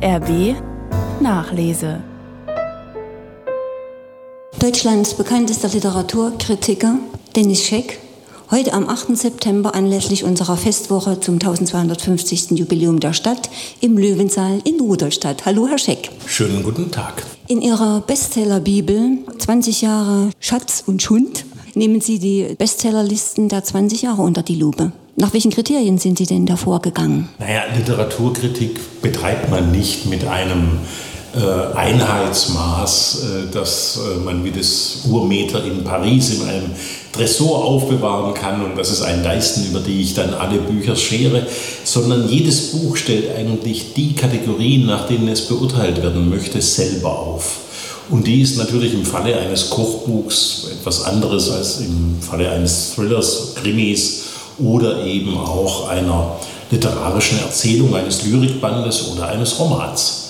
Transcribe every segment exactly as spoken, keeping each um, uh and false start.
R B Nachlese. Deutschlands bekanntester Literaturkritiker Dennis Scheck, heute am achten September anlässlich unserer Festwoche zum tausendzweihundertfünfzigsten Jubiläum der Stadt im Löwensaal in Rudolstadt. Hallo, Herr Scheck. Schönen guten Tag. In Ihrer Bestsellerbibel zwanzig Jahre Schatz und Schund nehmen Sie die Bestsellerlisten der zwanzig Jahre unter die Lupe. Nach welchen Kriterien sind Sie denn da vorgegangen? Naja, Literaturkritik betreibt man nicht mit einem äh, Einheitsmaß, äh, das äh, man wie das Urmeter in Paris in einem Tresor aufbewahren kann und das ist ein Leisten, über die ich dann alle Bücher schere, sondern jedes Buch stellt eigentlich die Kategorien, nach denen es beurteilt werden möchte, selber auf. Und die ist natürlich im Falle eines Kochbuchs etwas anderes als im Falle eines Thrillers, Krimis oder eben auch einer literarischen Erzählung, eines Lyrikbandes oder eines Romans.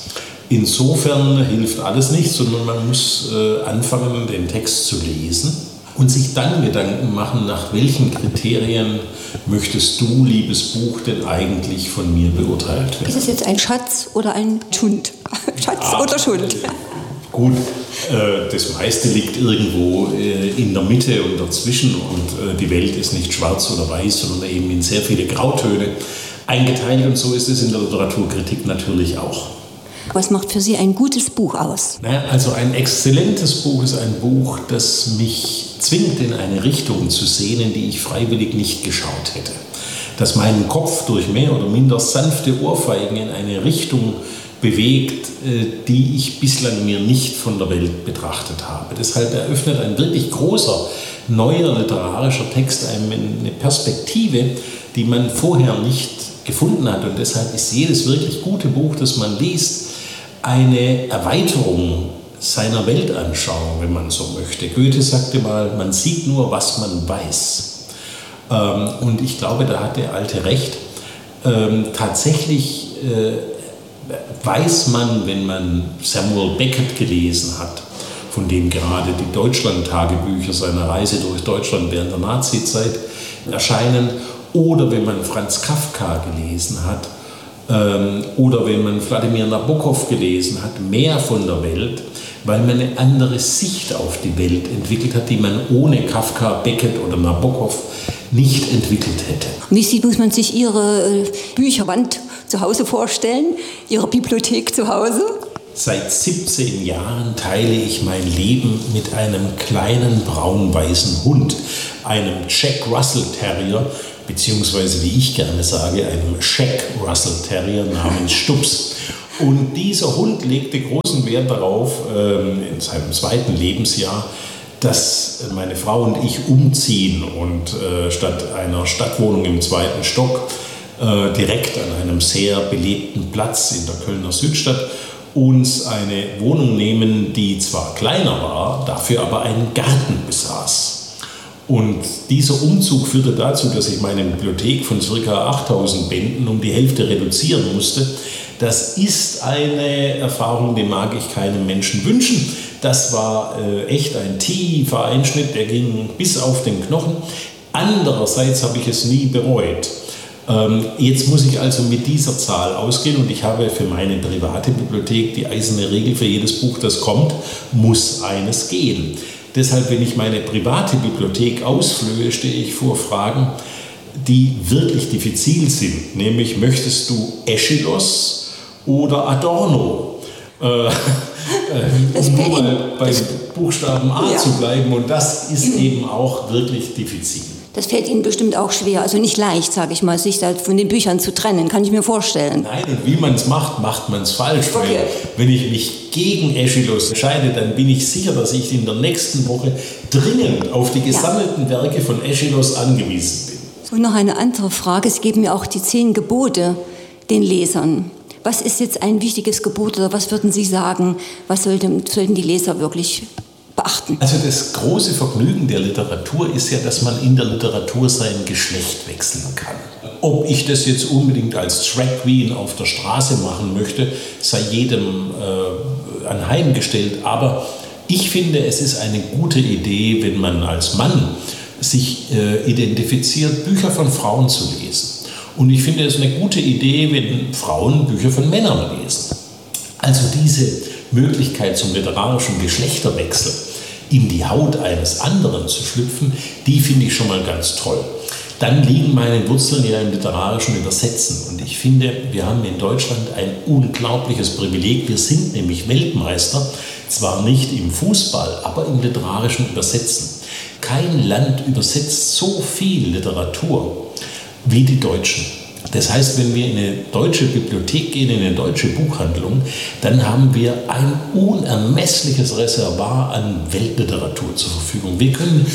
Insofern hilft alles nichts, sondern man muss äh, anfangen, den Text zu lesen und sich dann Gedanken machen, nach welchen Kriterien möchtest du, liebes Buch, denn eigentlich von mir beurteilt werden. Ist es jetzt ein Schatz oder ein Schund? Schatz ja, oder Schund? Gut, äh, das meiste liegt irgendwo äh, in der Mitte und dazwischen und äh, die Welt ist nicht schwarz oder weiß, sondern eben in sehr viele Grautöne eingeteilt und so ist es in der Literaturkritik natürlich auch. Was macht für Sie ein gutes Buch aus? Naja, also ein exzellentes Buch ist ein Buch, das mich zwingt, in eine Richtung zu sehen, in die ich freiwillig nicht geschaut hätte. Das meinen Kopf durch mehr oder minder sanfte Ohrfeigen in eine Richtung bewegt, die ich bislang mir nicht von der Welt betrachtet habe. Deshalb eröffnet ein wirklich großer, neuer literarischer Text einem eine Perspektive, die man vorher nicht gefunden hat. Und deshalb ist jedes wirklich gute Buch, das man liest, eine Erweiterung seiner Weltanschauung, wenn man so möchte. Goethe sagte mal, man sieht nur, was man weiß. Und ich glaube, da hat der Alte recht. Tatsächlich weiß man, wenn man Samuel Beckett gelesen hat, von dem gerade die Deutschland-Tagebücher seiner Reise durch Deutschland während der Nazizeit erscheinen, oder wenn man Franz Kafka gelesen hat, ähm, oder wenn man Wladimir Nabokov gelesen hat, mehr von der Welt, weil man eine andere Sicht auf die Welt entwickelt hat, die man ohne Kafka, Beckett oder Nabokov nicht entwickelt hätte. Wie sieht, muss man sich Ihre Bücherwand zu Hause vorstellen, Ihre Bibliothek zu Hause? Seit siebzehn Jahren teile ich mein Leben mit einem kleinen braun-weißen Hund, einem Jack Russell Terrier, beziehungsweise wie ich gerne sage, einem Shack Russell Terrier namens Stups. Und dieser Hund legte großen Wert darauf, in seinem zweiten Lebensjahr, dass meine Frau und ich umziehen und statt einer Stadtwohnung im zweiten Stock direkt an einem sehr belebten Platz in der Kölner Südstadt uns eine Wohnung nehmen, die zwar kleiner war, dafür aber einen Garten besaß. Und dieser Umzug führte dazu, dass ich meine Bibliothek von ca. achttausend Bänden um die Hälfte reduzieren musste. Das ist eine Erfahrung, die mag ich keinem Menschen wünschen. Das war äh, echt ein tiefer Einschnitt, der ging bis auf den Knochen. Andererseits habe ich es nie bereut. Ähm, jetzt muss ich also mit dieser Zahl ausgehen und ich habe für meine private Bibliothek die eiserne Regel: Für jedes Buch, das kommt, muss eines gehen. Deshalb, wenn ich meine private Bibliothek ausflöhe, stehe ich vor Fragen, die wirklich diffizil sind. Nämlich, möchtest du Aeschylus oder Adorno? Äh, äh, um nur mal beim Buchstaben A ja. zu bleiben. Und das ist eben auch wirklich diffizil. Das fällt Ihnen bestimmt auch schwer, also nicht leicht, sage ich mal, sich da von den Büchern zu trennen, kann ich mir vorstellen. Nein, und wie man es macht, macht man es falsch. Okay. Weil wenn ich mich gegen Aeschylus entscheide, dann bin ich sicher, dass ich in der nächsten Woche dringend auf die gesammelten ja. Werke von Aeschylus angewiesen bin. Und noch eine andere Frage, es geben ja auch die zehn Gebote den Lesern. Was ist jetzt ein wichtiges Gebot oder was würden Sie sagen, was sollten, sollten die Leser wirklich beachten? Also das große Vergnügen der Literatur ist ja, dass man in der Literatur sein Geschlecht wechseln kann. Ob ich das jetzt unbedingt als Drag Queen auf der Straße machen möchte, sei jedem äh, anheimgestellt. Aber ich finde, es ist eine gute Idee, wenn man als Mann sich äh, identifiziert, Bücher von Frauen zu lesen. Und ich finde es eine gute Idee, wenn Frauen Bücher von Männern lesen. Also diese Möglichkeit zum literarischen Geschlechterwechsel in die Haut eines anderen zu schlüpfen, die finde ich schon mal ganz toll. Dann liegen meine Wurzeln ja im literarischen Übersetzen. Und ich finde, wir haben in Deutschland ein unglaubliches Privileg. Wir sind nämlich Weltmeister, zwar nicht im Fußball, aber im literarischen Übersetzen. Kein Land übersetzt so viel Literatur wie die Deutschen. Das heißt, wenn wir in eine deutsche Bibliothek gehen, in eine deutsche Buchhandlung, dann haben wir ein unermessliches Reservoir an Weltliteratur zur Verfügung. Wir können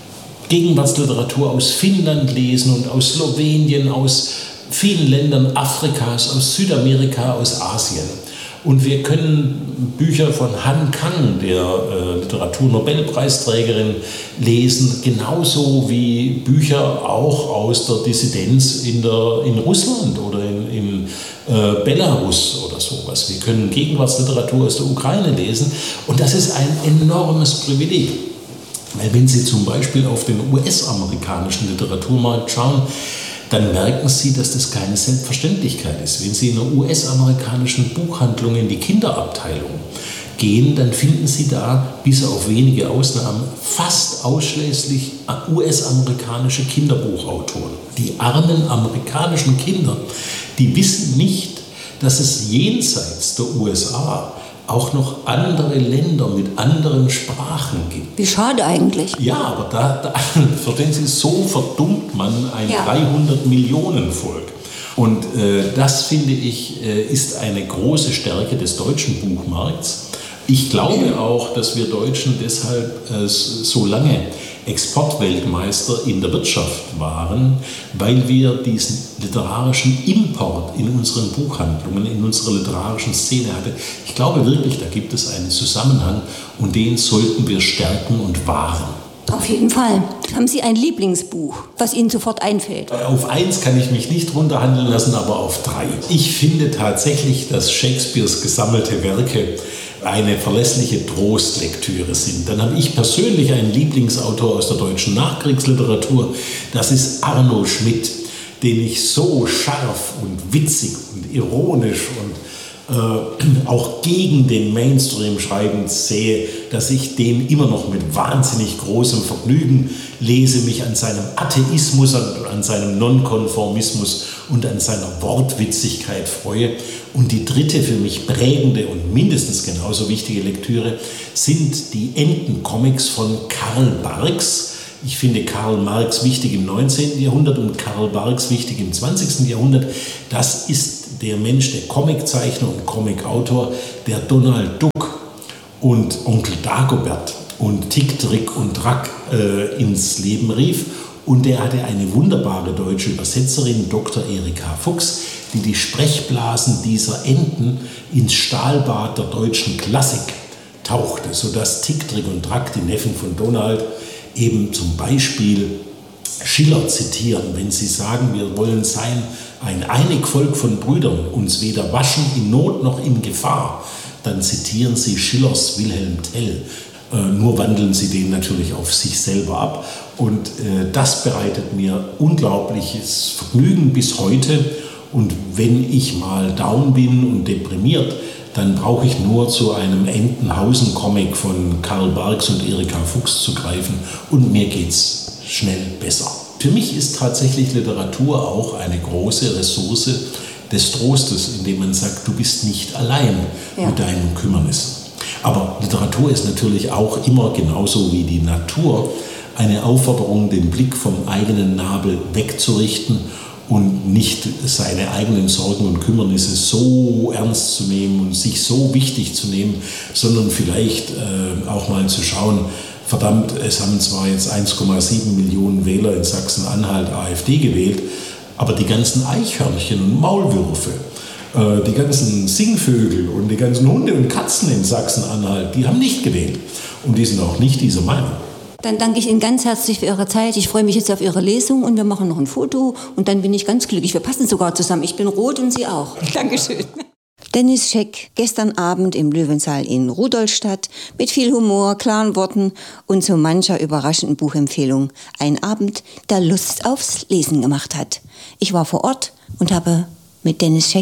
Gegenwartsliteratur aus Finnland lesen und aus Slowenien, aus vielen Ländern Afrikas, aus Südamerika, aus Asien. Und wir können Bücher von Han Kang, der äh, Literaturnobelpreisträgerin, lesen, genauso wie Bücher auch aus der Dissidenz in, der, in Russland oder in, in äh, Belarus oder sowas. Wir können Gegenwartsliteratur aus der Ukraine lesen und das ist ein enormes Privileg. Weil wenn Sie zum Beispiel auf den U S-amerikanischen Literaturmarkt schauen, dann merken Sie, dass das keine Selbstverständlichkeit ist. Wenn Sie in einer U S-amerikanischen Buchhandlung in die Kinderabteilung gehen, dann finden Sie da, bis auf wenige Ausnahmen, fast ausschließlich U S-amerikanische Kinderbuchautoren. Die armen amerikanischen Kinder, die wissen nicht, dass es jenseits der U S A auch noch andere Länder mit anderen Sprachen gibt. Wie schade eigentlich. Ja, aber da, da verstehen Sie, so verdummt man ein ja. dreihundert Millionen Volk. Und äh, das, finde ich, äh, ist eine große Stärke des deutschen Buchmarkts. Ich glaube auch, dass wir Deutschen deshalb äh, so lange Exportweltmeister in der Wirtschaft waren, weil wir diesen literarischen Import in unseren Buchhandlungen, in unserer literarischen Szene hatten. Ich glaube wirklich, da gibt es einen Zusammenhang und den sollten wir stärken und wahren. Auf jeden Fall. Haben Sie ein Lieblingsbuch, was Ihnen sofort einfällt? Auf eins kann ich mich nicht runterhandeln lassen, aber auf drei. Ich finde tatsächlich, dass Shakespeares gesammelte Werke eine verlässliche Trostlektüre sind. Dann habe ich persönlich einen Lieblingsautor aus der deutschen Nachkriegsliteratur. Das ist Arno Schmidt, den ich so scharf und witzig und ironisch und äh, auch gegen den Mainstream schreibend sehe, dass ich den immer noch mit wahnsinnig großem Vergnügen lese, mich an seinem Atheismus, an seinem Nonkonformismus und an seiner Wortwitzigkeit freue. Und die dritte für mich prägende und mindestens genauso wichtige Lektüre sind die Entencomics von Karl Barks. Ich finde Karl Marx wichtig im neunzehnten Jahrhundert und Karl Barks wichtig im zwanzigsten Jahrhundert. Das ist der Mensch, der Comiczeichner und Comicautor, der Donald Duck und Onkel Dagobert und Tick, Trick und Track äh, ins Leben rief. Und der hatte eine wunderbare deutsche Übersetzerin, Doktor Erika Fuchs, die die Sprechblasen dieser Enten ins Stahlbad der deutschen Klassik tauchte, sodass Tick, Trick und Track, die Neffen von Donald, eben zum Beispiel Schiller zitieren, wenn sie sagen, wir wollen sein ein einig Volk von Brüdern, uns weder waschen in Not noch in Gefahr, dann zitieren sie Schillers Wilhelm Tell. Äh, nur wandeln sie den natürlich auf sich selber ab. Und äh, das bereitet mir unglaubliches Vergnügen bis heute. Und wenn ich mal down bin und deprimiert, dann brauche ich nur zu einem Entenhausen-Comic von Karl Barks und Erika Fuchs zu greifen und mir geht's schnell besser. Für mich ist tatsächlich Literatur auch eine große Ressource des Trostes, indem man sagt, du bist nicht allein ja. mit deinen Kümmernissen. Aber Literatur ist natürlich auch immer genauso wie die Natur eine Aufforderung, den Blick vom eigenen Nabel wegzurichten und nicht seine eigenen Sorgen und Kümmernisse so ernst zu nehmen und sich so wichtig zu nehmen, sondern vielleicht äh, auch mal zu schauen, verdammt, es haben zwar jetzt eins Komma sieben Millionen Wähler in Sachsen-Anhalt AfD gewählt, aber die ganzen Eichhörnchen und Maulwürfe, äh, die ganzen Singvögel und die ganzen Hunde und Katzen in Sachsen-Anhalt, die haben nicht gewählt und die sind auch nicht dieser Meinung. Dann danke ich Ihnen ganz herzlich für Ihre Zeit. Ich freue mich jetzt auf Ihre Lesung und wir machen noch ein Foto und dann bin ich ganz glücklich. Wir passen sogar zusammen. Ich bin rot und Sie auch. Dankeschön. Dennis Scheck, gestern Abend im Löwensaal in Rudolstadt mit viel Humor, klaren Worten und so mancher überraschenden Buchempfehlung. Ein Abend, der Lust aufs Lesen gemacht hat. Ich war vor Ort und habe mit Dennis Scheck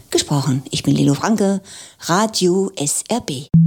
gesprochen. Ich bin Lilo Franke, Radio S R B.